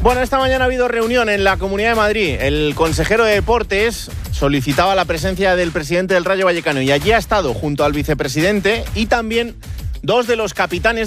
Bueno, esta mañana ha habido reunión en la Comunidad de Madrid. El consejero de Deportes solicitaba la presencia del presidente del Rayo Vallecano y allí ha estado junto al vicepresidente y también dos de los capitanes